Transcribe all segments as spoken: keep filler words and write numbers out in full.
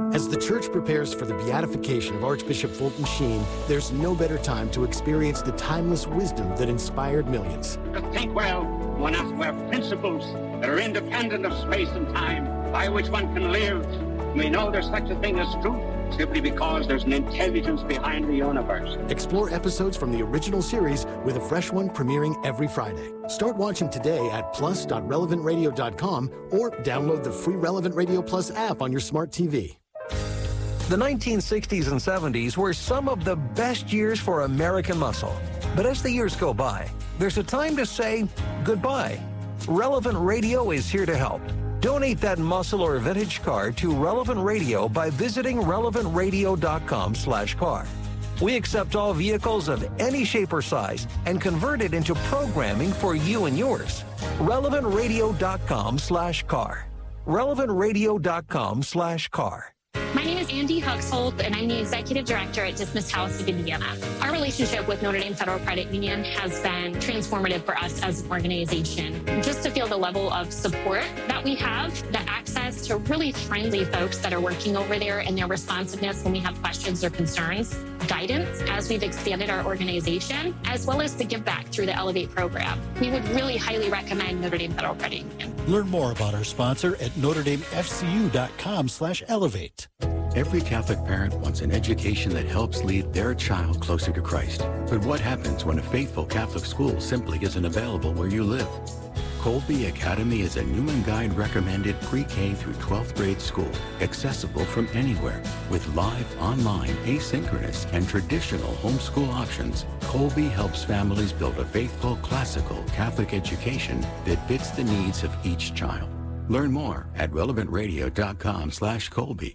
As the Church prepares for the beatification of Archbishop Fulton Sheen, there's no better time to experience the timeless wisdom that inspired millions. To think well, one has to have principles that are independent of space and time, by which one can live. We know there's such a thing as truth, simply because there's an intelligence behind the universe. Explore episodes from the original series with a fresh one premiering every Friday. Start watching today at plus dot relevant radio dot com or download the free Relevant Radio Plus app on your smart T V. The nineteen sixties and seventies were some of the best years for American muscle. But as the years go by, there's a time to say goodbye. Relevant Radio is here to help. Donate that muscle or vintage car to Relevant Radio by visiting relevant radio dot com slash car. We accept all vehicles of any shape or size and convert it into programming for you and yours. relevant radio dot com slash car. relevant radio dot com slash car. My name is Andy Huxhold, and I'm the Executive Director at Dismiss House of Indiana. Our relationship with Notre Dame Federal Credit Union has been transformative for us as an organization. Just to feel the level of support that we have, the access to really friendly folks that are working over there and their responsiveness when we have questions or concerns, guidance as we've expanded our organization, as well as the give back through the Elevate program. We would really highly recommend Notre Dame Federal Credit Union. Learn more about our sponsor at notre dame f c u dot com slash elevate. Every Catholic parent wants an education that helps lead their child closer to Christ. But what happens when a faithful Catholic school simply isn't available where you live? Colby Academy is a Newman Guide recommended pre-K through twelfth grade school, accessible from anywhere. With live, online, asynchronous, and traditional homeschool options, Colby helps families build a faithful, classical Catholic education that fits the needs of each child. Learn more at relevant radio dot com slash Colby.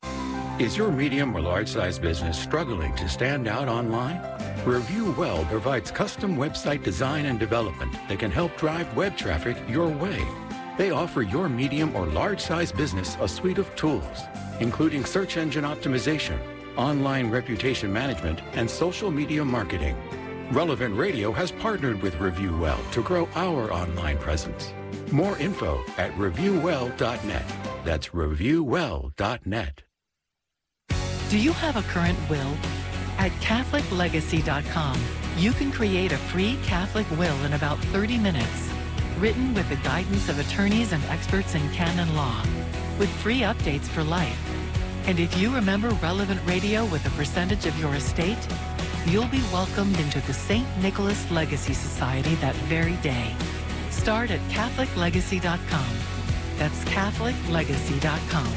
Is your medium or large-size business struggling to stand out online? Review Well provides custom website design and development that can help drive web traffic your way. They offer your medium or large-size business a suite of tools, including search engine optimization, online reputation management, and social media marketing. Relevant Radio has partnered with Review Well to grow our online presence. More info at review well dot net. That's review well dot net. Do you have a current will? At Catholic Legacy dot com, you can create a free Catholic will in about thirty minutes, written with the guidance of attorneys and experts in canon law, with free updates for life. And if you remember Relevant Radio with a percentage of your estate, you'll be welcomed into the Saint Nicholas Legacy Society that very day. Start at Catholic Legacy dot com. That's Catholic Legacy dot com.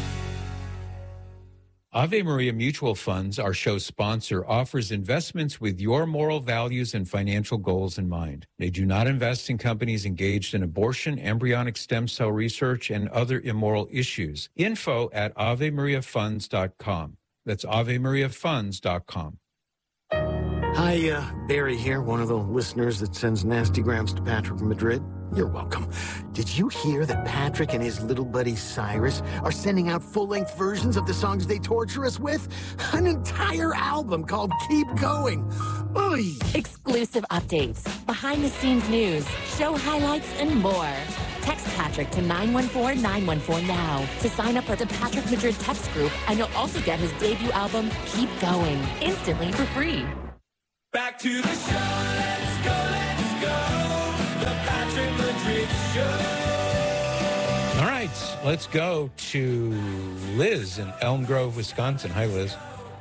Ave Maria Mutual Funds, our show sponsor, offers investments with your moral values and financial goals in mind. They do not invest in companies engaged in abortion, embryonic stem cell research, and other immoral issues. Info at ave maria funds dot com. That's ave maria funds dot com. Hi, uh, Barry here, one of the listeners that sends nasty grams to Patrick from Madrid. You're welcome. Did you hear that Patrick and his little buddy Cyrus are sending out full-length versions of the songs they torture us with? An entire album called Keep Going. Oy. Exclusive updates, behind-the-scenes news, show highlights, and more. Text Patrick to nine one four nine one four now to sign up for the Patrick Madrid text group, and you'll also get his debut album, Keep Going, instantly for free. Back to the show. Let's go, let's go. The Patrick Madrid Show. All right, let's go to Liz in Elm Grove, Wisconsin. Hi, Liz.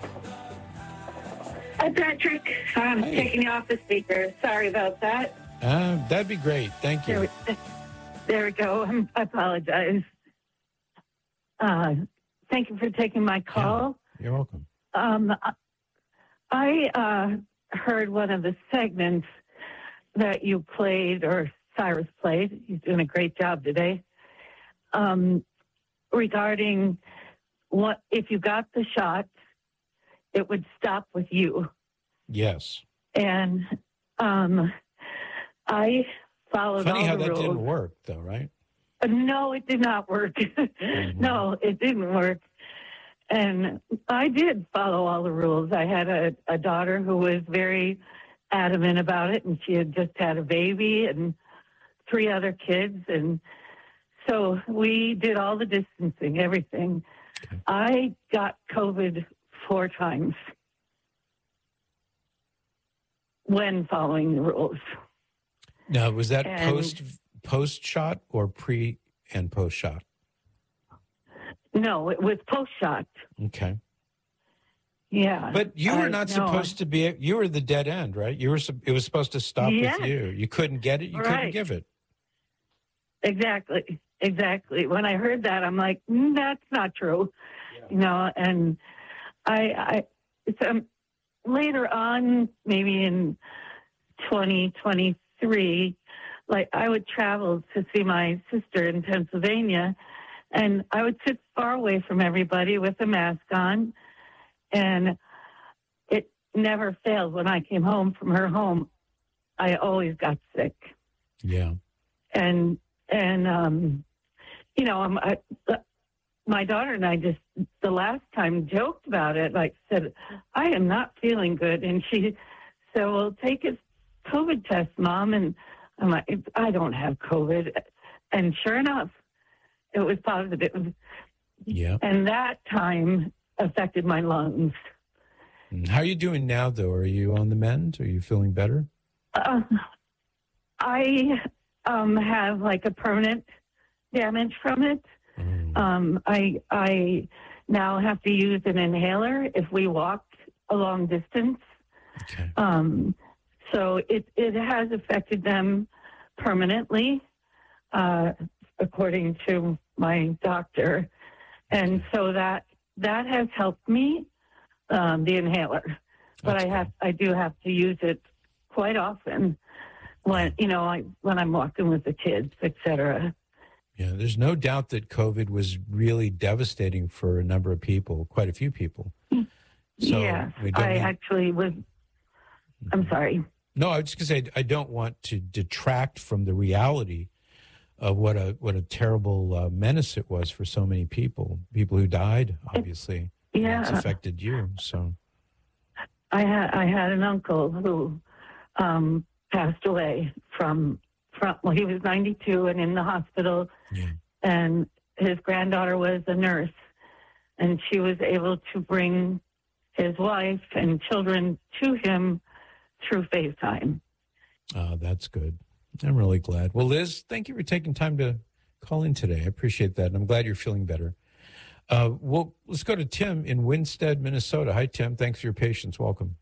Hi, Patrick. I'm Hi. taking you off the speaker. Sorry about that. Uh, that'd be great. Thank you. There we, there we go. I'm, I apologize. Uh, thank you for taking my call. Yeah, you're welcome. Um, I uh, heard one of the segments that you played, or Cyrus played. He's doing a great job today. Um, regarding what if you got the shot, it would stop with you. Yes. And um, I followed Funny all how the that rules. didn't work, though, right? Uh, No, it did not work. Mm-hmm. No, it didn't work. And I did follow all the rules. I had a, a daughter who was very adamant about it, and she had just had a baby and three other kids. And so we did all the distancing, everything. Okay. I got COVID four times when following the rules. Now, was that And- post post shot or pre and post shot? No, it was post shot. Okay. Yeah. But you were I- not no, supposed to be, you were the dead end, right? You were, sup- it was supposed to stop Yes. with you. You couldn't get it. You couldn't Right. give it. Exactly. Exactly. When I heard that, I'm like, mm, that's not true. You know, and I, I, it's, um, later on, maybe in twenty twenty-three, like I would travel to see my sister in Pennsylvania, and I would sit far away from everybody with a mask on, and it never failed. When I came home from her home, I always got sick. Yeah. And, and, um, you know, um, I, my daughter and I just, the last time, joked about it, like said, I am not feeling good. And she said, well, take a COVID test, Mom. And I'm like, I don't have COVID. And sure enough, it was positive. Yeah. And that time affected my lungs. How are you doing now, though? Are you on the mend? Are you feeling better? Uh, I um, have like a permanent damage from it. Mm. Um, I I now have to use an inhaler if we walk a long distance. Okay. Um, so it it has affected them permanently, uh, according to my doctor, and so that that has helped me, um, the inhaler. But That's I have I do have to use it quite often when you know I when I'm walking with the kids, et cetera. Yeah, there's no doubt that COVID was really devastating for a number of people, quite a few people. So yes, we don't I need- actually was. I'm sorry. No, I was just going to say I don't want to detract from the reality of what a what a terrible uh, menace it was for so many people. People who died, obviously. Yeah. It's affected you. So I had I had an uncle who um, passed away from from well he was ninety-two and in the hospital, yeah. and his granddaughter was a nurse, and she was able to bring his wife and children to him through FaceTime. Uh, that's good. I'm really glad. Well, Liz, thank you for taking time to call in today. I appreciate that. And I'm glad you're feeling better. Uh, well, let's go to Tim in Winstead, Minnesota. Hi, Tim. Thanks for your patience. Welcome.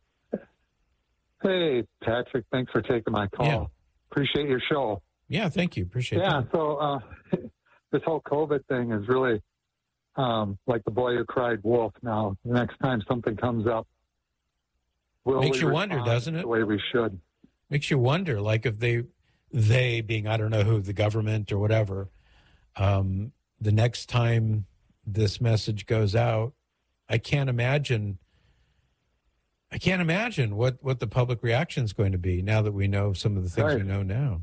Hey, Patrick. Thanks for taking my call. Yeah. Appreciate your show. Yeah, thank you. Appreciate yeah, that. so uh, this whole COVID thing is really um, like the boy who cried wolf. Now, the next time something comes up, will Makes we you wonder, respond doesn't it? The way we should. Makes you wonder, like if they, they being, I don't know who, the government or whatever, um, the next time this message goes out, I can't imagine, I can't imagine what, what the public reaction is going to be now that we know some of the things Right. we know now.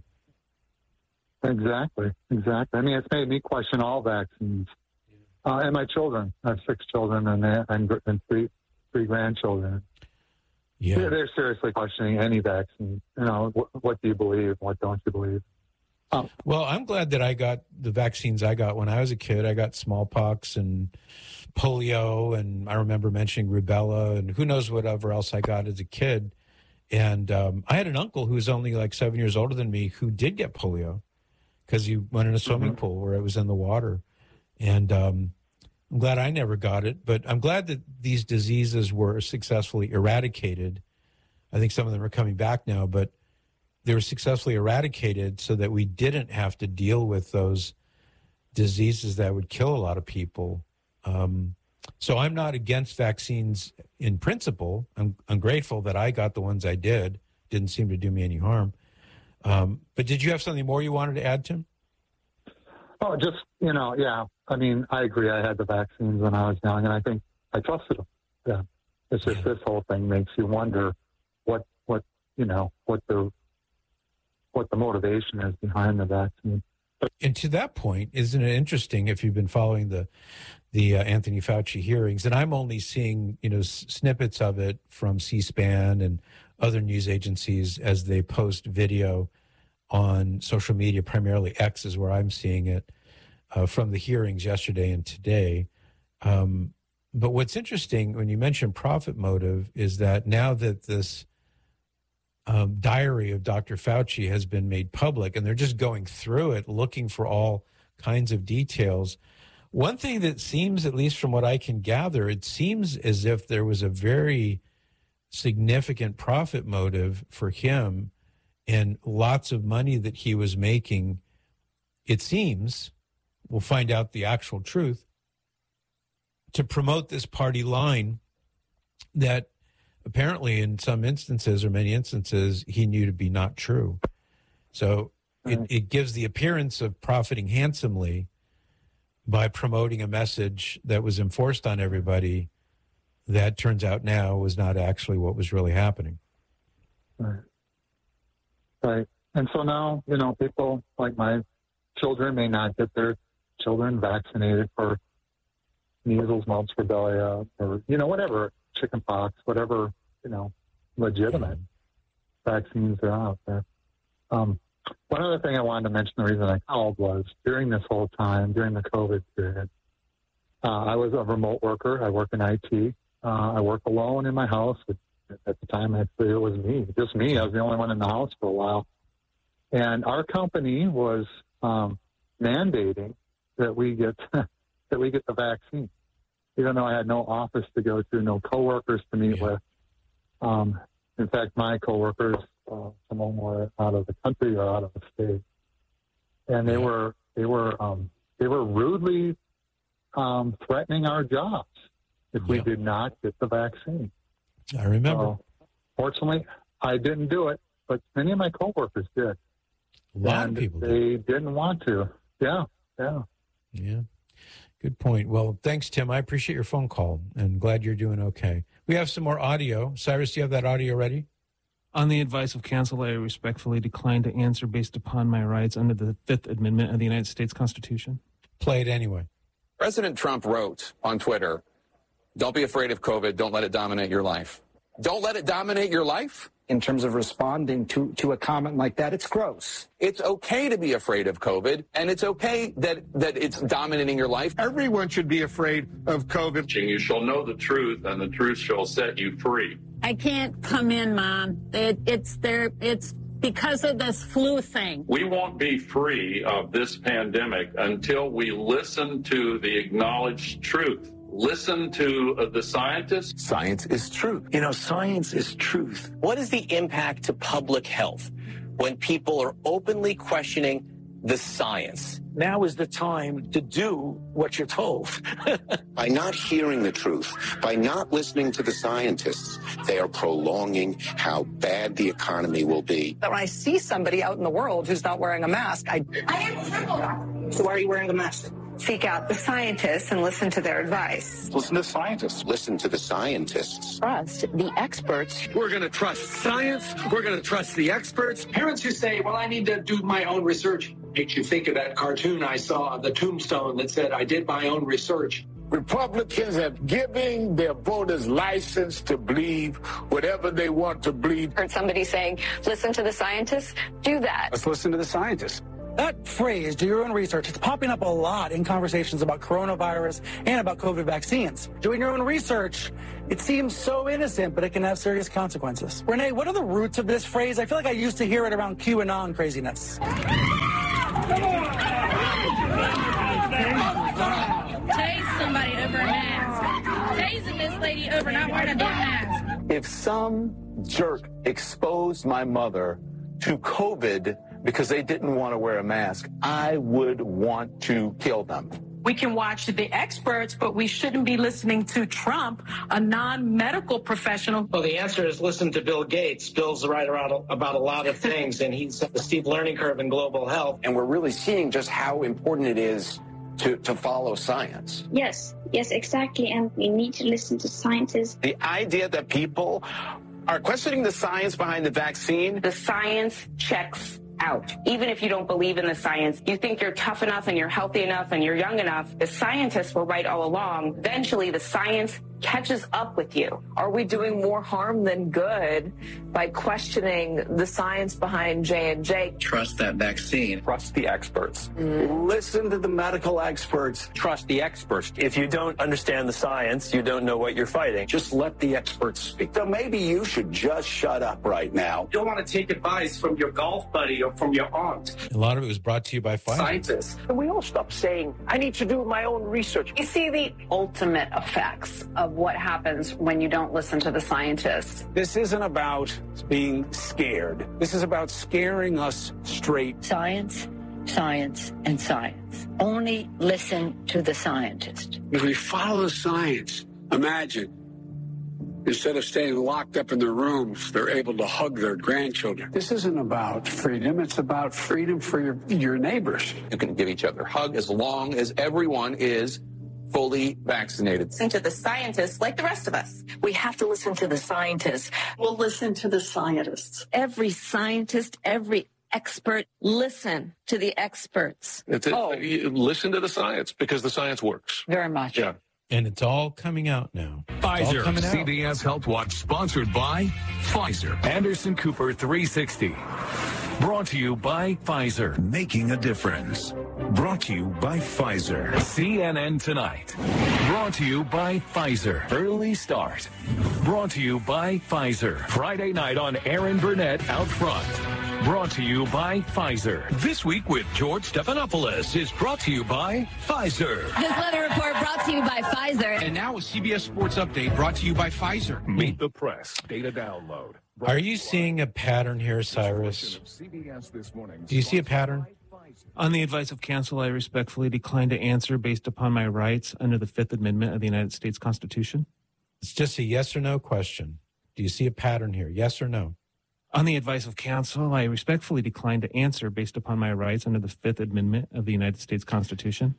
Exactly, exactly. I mean, it's made me question all vaccines. Uh, and my children. I have six children and, they- and, gr- and three, three grandchildren. Yeah. They're, they're seriously questioning any vaccine. You know, what, what do you believe? What don't you believe? Oh. Well, I'm glad that I got the vaccines I got when I was a kid. I got smallpox and polio, and I remember mentioning rubella, and who knows whatever else I got as a kid. And um, I had an uncle who was only like seven years older than me who did get polio because he went in a swimming Mm-hmm. pool where it was in the water. And um, I'm glad I never got it, but I'm glad that these diseases were successfully eradicated. I think some of them are coming back now, but they were successfully eradicated so that we didn't have to deal with those diseases that would kill a lot of people. Um, so I'm not against vaccines in principle. I'm, I'm grateful that I got the ones I did. Didn't seem to do me any harm. Um, but did you have something more you wanted to add, Tim? Oh, just, you know, yeah. I mean, I agree. I had the vaccines when I was young, and I think I trusted them. Yeah. It's just this whole thing makes you wonder what, what, you know, what the, what the motivation is behind the vaccine. And to that point, isn't it interesting if you've been following the the uh, Anthony Fauci hearings? And I'm only seeing, you know, s- snippets of it from C-SPAN and other news agencies as they post video on social media. Primarily X is where I'm seeing it uh, from the hearings yesterday and today. Um, but what's interesting when you mention profit motive is that now that this um, diary of Doctor Fauci has been made public and they're just going through it, looking for all kinds of details. One thing that seems, at least from what I can gather, it seems as if there was a very significant profit motive for him and lots of money that he was making. It seems, we'll find out the actual truth, to promote this party line that apparently in some instances or many instances he knew to be not true. So it, it gives the appearance of profiting handsomely by promoting a message that was enforced on everybody that turns out now was not actually what was really happening. Right. Right. And so now, you know, people like my children may not get their children vaccinated for measles, mumps, rubella, or, you know, whatever, chicken pox, whatever, you know, legitimate vaccines are out there. Um, one other thing I wanted to mention, the reason I called was during this whole time, during the COVID period, uh, I was a remote worker. I work in I T. Uh, I work alone in my house. At the time, actually, it was me, just me. I was the only one in the house for a while. And our company was um, mandating that we get that we get the vaccine, even though I had no office to go to, no coworkers to meet yeah. with. Um, in fact, my coworkers, uh, some of them were out of the country or out of the state, and they yeah. were they were um, they were rudely um, threatening our jobs if yeah. we did not get the vaccine. I remember. So, fortunately, I didn't do it, but many of my coworkers did. A lot and of people they did. didn't want to. Yeah, yeah. Yeah. Good point. Well, thanks, Tim. I appreciate your phone call and glad you're doing okay. We have some more audio. Cyrus, do you have that audio ready? On the advice of counsel, I respectfully decline to answer based upon my rights under the Fifth Amendment of the United States Constitution. Play it anyway. President Trump wrote on Twitter, "Don't be afraid of COVID. Don't let it dominate your life." Don't let it dominate your life? In terms of responding to, to a comment like that, it's gross. It's okay to be afraid of COVID, and it's okay that, that it's dominating your life. Everyone should be afraid of COVID. You shall know the truth, and the truth shall set you free. I can't come in, Mom. It, it's there. It's because of this flu thing. We won't be free of this pandemic until we listen to the acknowledged truth. Listen to uh, the scientists. Science is truth. You know, science is truth. What is the impact to public health when people are openly questioning the science? Now is the time to do what you're told. By not hearing the truth, by not listening to the scientists, they are prolonging how bad the economy will be. When I see somebody out in the world who's not wearing a mask, I... I am trembled. So why are you wearing a mask? Seek out the scientists and listen to their advice. Listen to scientists. Listen to the scientists. Trust the experts. We're going to trust science. We're going to trust the experts. Parents who say, well, I need to do my own research. Makes you think of that cartoon I saw of the tombstone that said, I did my own research. Republicans have given their voters license to believe whatever they want to believe. Heard somebody saying, listen to the scientists? Do that. Let's listen to the scientists. That phrase, do your own research, it's popping up a lot in conversations about coronavirus and about COVID vaccines. Doing your own research, it seems so innocent, but it can have serious consequences. Renee, what are the roots of this phrase? I feel like I used to hear it around QAnon craziness. Tase somebody over a mask. Tasing this lady over not wearing a damn mask. If some jerk exposed my mother to COVID because they didn't want to wear a mask, I would want to kill them. We can watch the experts, but we shouldn't be listening to Trump, a non-medical professional. Well, the answer is listen to Bill Gates. Bill's right around about a lot of things, and he's the steep learning curve in global health. And we're really seeing just how important it is to, to follow science. Yes, yes, exactly. And we need to listen to scientists. The idea that people are questioning the science behind the vaccine. The science checks out. Even if you don't believe in the science, you think you're tough enough and you're healthy enough and you're young enough. The scientists were right all along. Eventually, the science catches up with you? Are we doing more harm than good by questioning the science behind J and J? Trust that vaccine. Trust the experts. Mm. Listen to the medical experts. Trust the experts. If you don't understand the science, you don't know what you're fighting. Just let the experts speak. So maybe you should just shut up right now. You don't want to take advice from your golf buddy or from your aunt. A lot of it was brought to you by Pfizer. Scientists. And we all stop saying, I need to do my own research. You see the ultimate effects of what happens when you don't listen to the scientists. This isn't about being scared. This is about scaring us straight. Science, science, and science. Only listen to the scientist. If we follow the science, imagine, instead of staying locked up in their rooms, they're able to hug their grandchildren. This isn't about freedom. It's about freedom for your, your neighbors. You can give each other a hug as long as everyone is fully vaccinated. Listen to the scientists like the rest of us. We have to listen to the scientists. We'll listen to the scientists. Every scientist, every expert, listen to the experts. It's, oh. you listen to the science because the science works. Very much. Yeah. And it's all coming out now. Pfizer, C B S Health Watch, sponsored by Pfizer. Anderson Cooper three sixty. Brought to you by Pfizer. Making a difference. Brought to you by Pfizer. C N N Tonight. Brought to you by Pfizer. Early Start. Brought to you by Pfizer. Friday night on Aaron Burnett Out Front. Brought to you by Pfizer. This Week with George Stephanopoulos is brought to you by Pfizer. This weather report brought to you by Pfizer. And now a C B S Sports Update brought to you by Pfizer. Meet the Press. Data download. Are you seeing a pattern here, Cyrus? Do you see a pattern? On the advice of counsel, I respectfully decline to answer based upon my rights under the Fifth Amendment of the United States Constitution. It's just a yes or no question. Do you see a pattern here? Yes or no? On the advice of counsel, I respectfully decline to answer based upon my rights under the Fifth Amendment of the United States Constitution.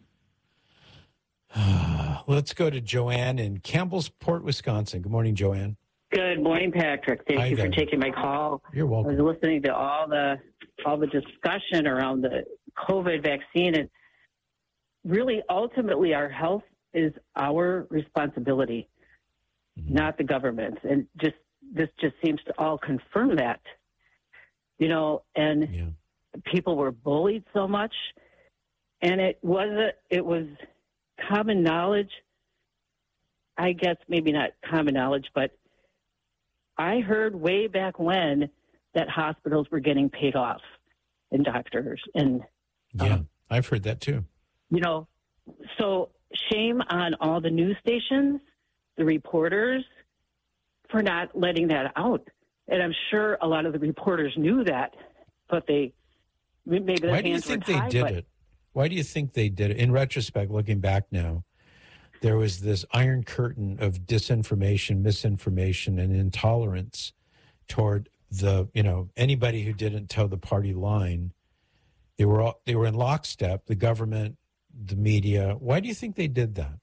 Let's go to Joanne in Campbellsport, Wisconsin. Good morning, Joanne. Good morning, Patrick. Thank Hi you there. for taking my call. You're welcome. I was listening to all the all the discussion around the COVID vaccine, and really, ultimately, our health is our responsibility, mm-hmm. not the government's. And just this just seems to all confirm that, you know. And yeah. people were bullied so much, and it wasn't. It was common knowledge. I guess maybe not common knowledge, but I heard way back when that hospitals were getting paid off and doctors. And yeah, um, I've heard that too. You know, so shame on all the news stations, the reporters, for not letting that out. And I'm sure a lot of the reporters knew that, but they maybe their Why do you hands were think they tied, did but- it? Why do you think they did it? In retrospect, looking back now, there was this iron curtain of disinformation, misinformation, and intolerance toward the, you know, anybody who didn't toe the party line. They were all, they were in lockstep, the government, the media. Why do you think they did that?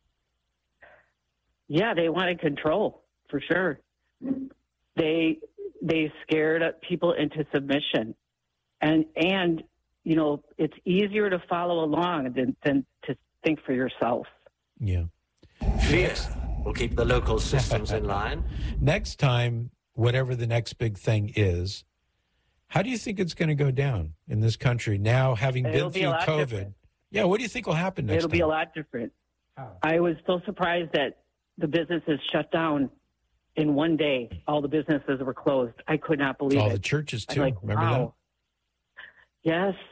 Yeah, they wanted control for sure. They they scared people into submission, and and you know it's easier to follow along than than to think for yourself. Yeah. Fear will keep the local systems in line. Next time, whatever the next big thing is, how do you think it's going to go down in this country now, having It'll been be through a lot COVID? different. Yeah, what do you think will happen next It'll time? be a lot different. I was so surprised that the businesses shut down in one day. All the businesses were closed. I could not believe All it. the churches, I'm too. like, Remember wow. Yes,